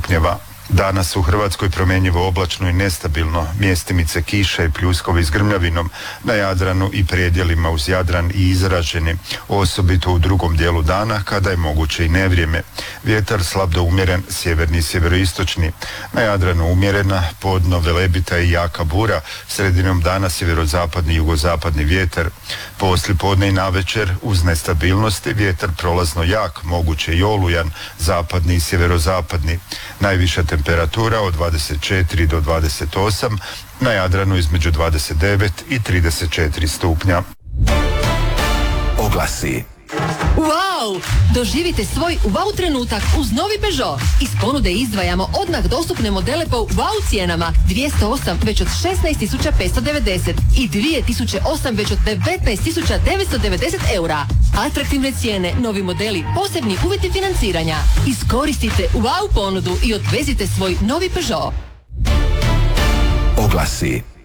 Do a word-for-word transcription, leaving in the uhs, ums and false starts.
stupnjeva. Danas u Hrvatskoj promjenjivo oblačno i nestabilno, mjestimice kiše i pljuskovi s grmljavinom na Jadranu i predjelima uz Jadran i izraženi, osobito u drugom dijelu dana kada je moguće i nevrijeme. Vjetar slab do umjeren, sjeverni i sjeveroistočni. Na Jadranu umjerena, podno velebita i jaka bura, sredinom dana sjeverozapadni i jugozapadni vjetar. Poslije podne i navečer uz nestabilnosti vjetar prolazno jak, moguće i olujan, zapadni i sjeverozapadni. Najviša temperatura od dvadeset četiri do dvadeset osam, na Jadranu između dvadeset devet i trideset četiri stupnja. Oglasi. Wow! Doživite svoj wow trenutak uz novi Peugeot. Iz ponude izdvajamo odmah dostupne modele po wow cijenama. dvjesto osam već od šesnaest tisuća petsto devedeset i dvije tisuće osam već od devetnaest tisuća devetsto devedeset eura. Atraktivne cijene, novi modeli, posebni uvjeti financiranja. Iskoristite wow ponudu i odvezite svoj novi Peugeot. Oglasi.